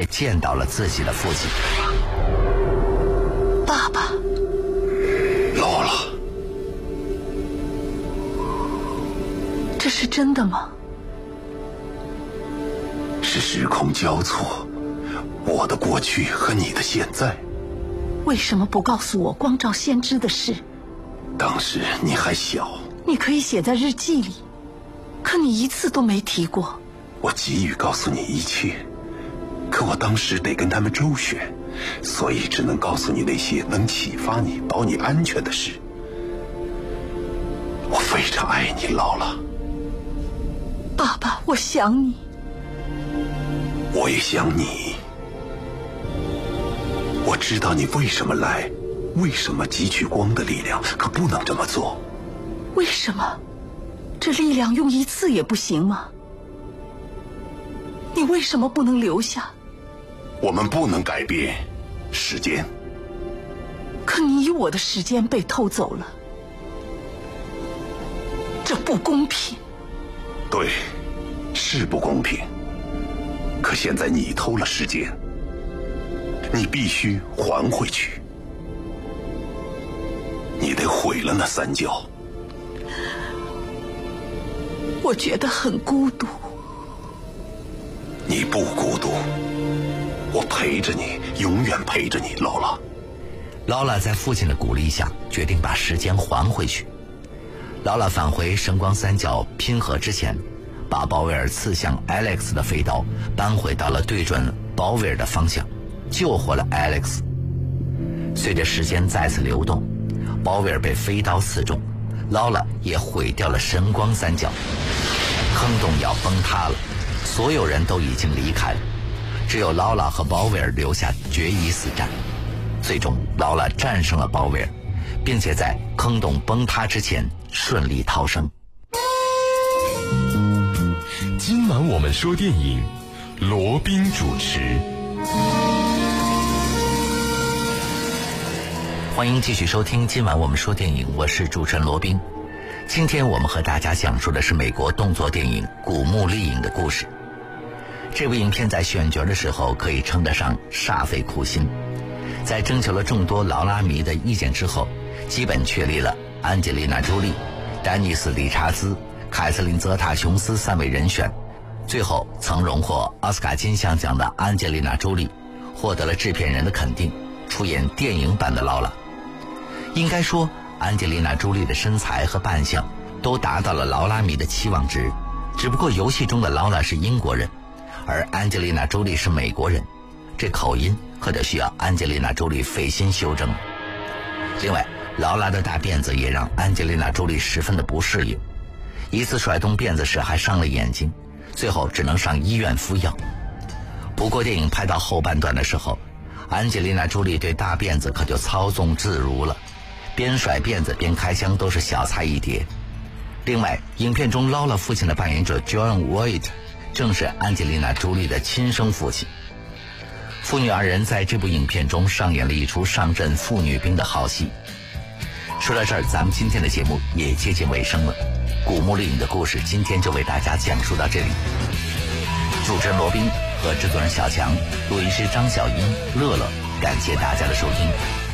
见到了自己的父亲。 爸爸， 老了， 这是真的吗？ 是时空交错，我的过去和你的现在。 为什么不告诉我光照先知的事？ 当时你还小， 你可以写在日记里，可你一次都没提过。 我急于告诉你一切，可我当时得跟他们周旋，所以只能告诉你那些能启发你、保你安全的事。我非常爱你，劳拉。 爸爸，我想你。 我也想你。我知道你为什么来，为什么汲取光的力量，可不能这么做。 为什么？这力量用一次也不行吗？你为什么不能留下？ 我们不能改变时间。 可你我的时间被偷走了，这不公平。 对，是不公平。可现在你偷了时间，你必须还回去。你得毁了那三角。 我觉得很孤独。 你不孤独，我陪着你，永远陪着你，劳拉。 劳拉在父亲的鼓励下，决定把时间还回去。劳拉返回神光三角拼合之前，把鲍威尔刺向 Alex 的飞刀搬回到了对准鲍威尔的方向，救活了 Alex。 随着时间再次流动，鲍威尔被飞刀刺中，劳拉也毁掉了神光三角。坑洞要崩塌了，所有人都已经离开了，只有劳拉和鲍威尔留下决一死战。最终劳拉战胜了鲍威尔，并且在坑洞崩塌之前顺利逃生。 今晚我们说电影，罗宾主持。 欢迎继续收听今晚我们说电影，我是主持人罗宾。今天我们和大家讲述的是美国动作电影《古墓丽影》的故事。这部影片在选角的时候可以称得上煞费苦心，在征求了众多劳拉迷的意见之后，基本确立了安吉丽娜·朱莉、丹尼斯·理查兹、凯瑟琳·泽塔·琼斯3位人选。最后曾荣获奥斯卡金像奖的安吉丽娜·朱莉获得了制片人的肯定，出演电影版的劳拉。应该说安吉丽娜·朱莉的身材和扮相都达到了劳拉迷的期望值，只不过游戏中的劳拉是英国人，而安吉丽娜·朱莉是美国人，这口音可得需要安吉丽娜·朱莉费心修正。另外，劳拉的大辫子也让安吉丽娜·朱莉十分的不适应，一次甩动辫子时还伤了眼睛，最后只能上医院敷药。不过电影拍到后半段的时候，安吉丽娜·朱莉对大辫子可就操纵自如了，边甩辫子边开枪都是小菜一碟。另外，影片中劳拉父亲的扮演者 John Voight 正是安吉丽娜·朱莉的亲生父亲。父女二人在这部影片中上演了一出上阵妇女兵的好戏。说到这儿，咱们今天的节目也接近尾声了。古墓丽影的故事今天就为大家讲述到这里。主持人罗宾和制作人小强，录音师张小英、乐乐，感谢大家的收听。